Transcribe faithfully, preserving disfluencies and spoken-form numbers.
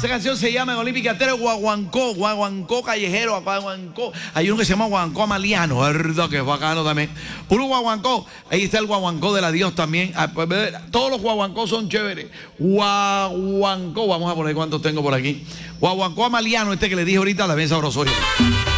Esa canción se llama en Olímpica Estéreo Guaguancó, Guaguancó callejero, Guaguancó. Hay uno que se llama Guaguancó Amaliano, ¿verdad? Que es bacano también. Puro Guaguancó. Ahí está el Guaguancó de la Dios también. Ah, pues, todos los Guaguancó son chéveres. Guaguancó, vamos a poner cuántos tengo por aquí. Guaguancó Amaliano, este que le dije ahorita, la bien sabroso.